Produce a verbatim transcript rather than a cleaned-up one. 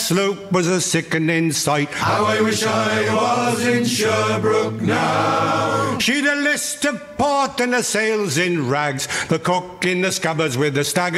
sloop was a sickening sight. How I wish I was in Sherbrooke now. She'd a list of port and the sails in rags, the cook in the scabbards with the stagger